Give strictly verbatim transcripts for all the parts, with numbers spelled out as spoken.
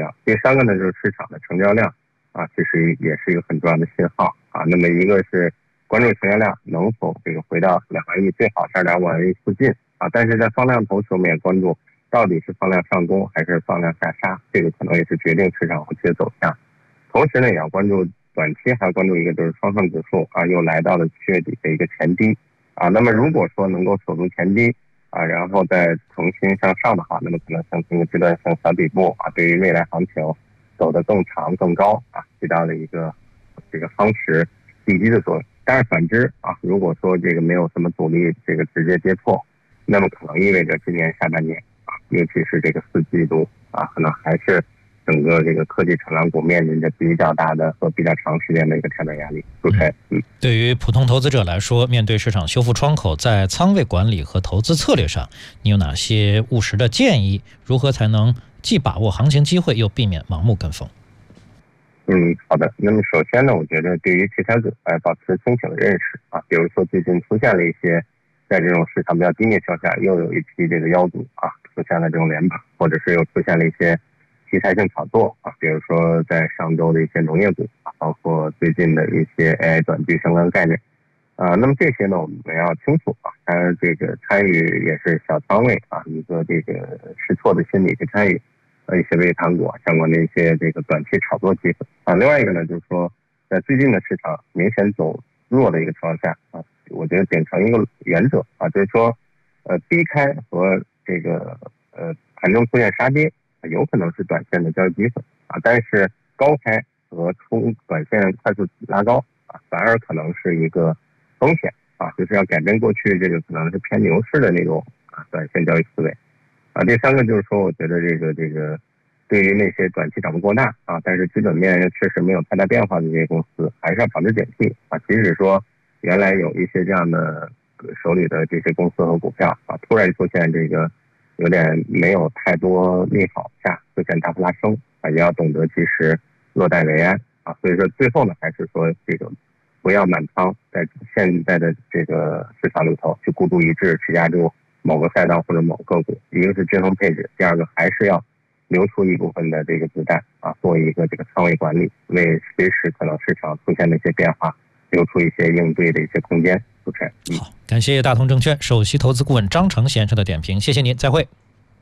要。第三个呢，就是市场的成交量啊，其实也是一个很重要的信号啊。那么一个是关注成交量能否这个回到两万亿，最好是二点五万亿附近啊。但是在放量同时，我们也关注到底是放量上攻还是放量下杀，这个可能也是决定市场后期的走向。同时呢，也要关注短期，还要关注一个就是双向指数啊，又来到了七月底的一个前低啊。那么如果说能够守住前低啊，然后再重新向上的话，那么可能形成一个阶段性小底部啊，对于未来行情走得更长更高啊，起到了一个这个夯实地基的作用。但是反之啊，如果说这个没有什么阻力，这个直接跌破，那么可能意味着今年下半年啊，尤其是这个四季度啊，可能还是整个这个科技成长股面临着比较大的和比较长时间的一个调整压力。主持人，嗯， 对于普通投资者来说，面对市场修复窗口，在仓位管理和投资策略上，你有哪些务实的建议？如何才能既把握行情机会，又避免盲目跟风？ 嗯，好的。那么首先呢，我觉得对于题材股，哎，保持清醒的认识啊，比如说最近出现了一些在这种市场比较低迷情况下，又有一批这个妖股啊出现了这种连板，或者是又出现了一些题材性炒作啊，比如说在上周的一些农业股啊，包括最近的一些 A I 短剧相关概念啊，那么这些呢我们要清楚啊，当然这个参与也是小仓位啊，一个这个试错的心理去参与呃一些微盘股啊相关的一些这个短期炒作机会啊。另外一个呢，就是说在最近的市场明显走弱的一个情况下啊，我觉得秉承一个原则啊，就是说呃低开和这个呃盘中出现杀跌，有可能是短线的交易机会啊，但是高开和冲短线快速拉高啊，反而可能是一个风险啊，就是要改变过去这个可能是偏牛市的那种啊短线交易思维啊。第三个就是说，我觉得这个这个对于那些短期涨幅过大啊，但是基本面确实没有太大变化的这些公司，还是要保持警惕啊。即使说原来有一些这样的手里的这些公司和股票啊，突然出现这个有点没有太多利好下出现大幅拉升啊，也要懂得及时落袋为安啊。所以说最后呢，还是说这个不要满仓，在现在的这个市场里头去孤注一掷去压住某个赛道或者某个股，一个是均衡配置，第二个还是要留出一部分的这个子弹啊，做一个这个仓位管理，为随时可能市场出现的一些变化留出一些应对的一些空间。主持人，嗯， 好，感谢大同证券首席投资顾问张成先生的点评，谢谢您，再会。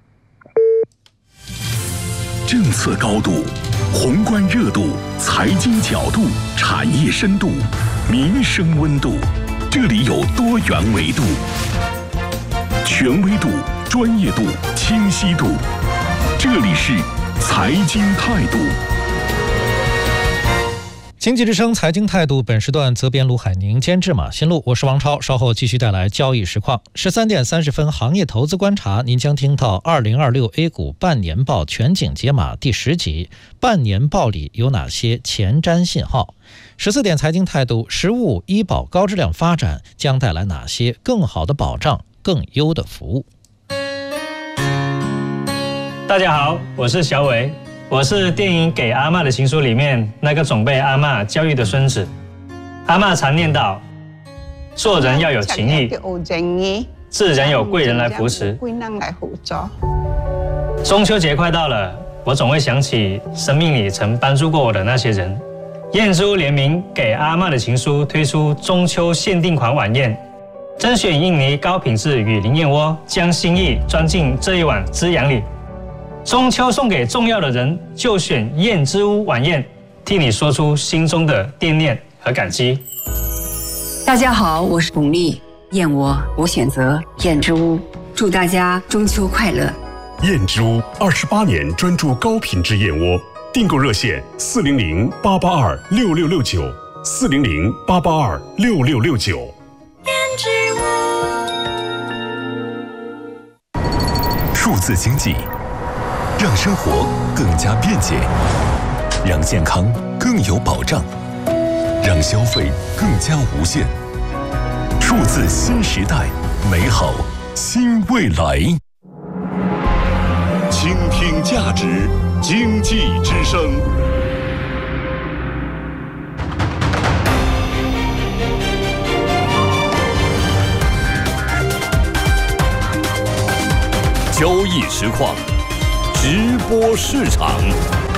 政策高度、宏观热度、财经角度、产业深度、民生温度，这里有多元维度，权威度、专业度、清晰度，这里是财经态度。 经济之声财经态度，本时段责编卢海宁，监制马新路，我是王超，稍后继续带来交易实况。十三点三十分，行业投资观察，您将听到二零二六 A 股半年报全景解码第十集，半年报里有哪些前瞻信号？十四点财经态度，实物医保高质量发展将带来哪些更好的保障、更优的服务？ 大家好，我是小伟。我是电影《给阿嬷的情书》里面那个总被阿嬷教育的孙子。阿嬷常念叨，做人要有情义，自然有贵人来扶持。中秋节快到了，我总会想起生命里曾帮助过我的那些人。燕之屋联名《给阿嬷的情书》推出中秋限定款晚宴，甄选印尼高品质雨林燕窝，将心意装进这一碗滋养里。中秋送给重要的人，就选燕之屋晚宴，替你说出心中的惦念和感激。 大家好，我是巩俐，燕窝我选择燕之屋，祝大家中秋快乐。 燕之屋二十八年专注高品质燕窝，订购热线四零零八八二六六六九四零零八八二六六六九。燕之屋，数字经济。让生活更加便捷，让健康更有保障，让消费更加无限。数字新时代，美好新未来。倾听价值，经济之声。交易实况。直播市场。